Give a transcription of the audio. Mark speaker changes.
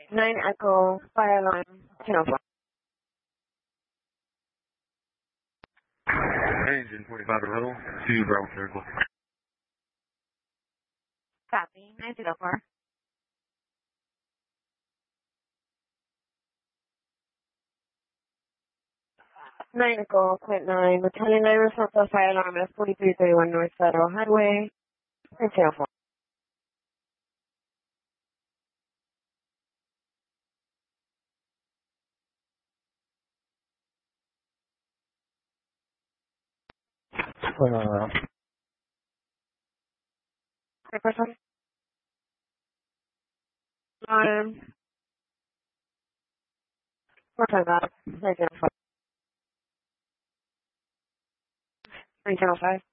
Speaker 1: 9 Echo, fire alarm, 1004.
Speaker 2: Engine 45 at level, 2 Bravo Circle.
Speaker 1: Copy, 904. Nine Echo, Quint 9, Battalion 9 response to fire alarm at 4331 North Federal Highway, 1004. Hey, person? What's that? 904. 905.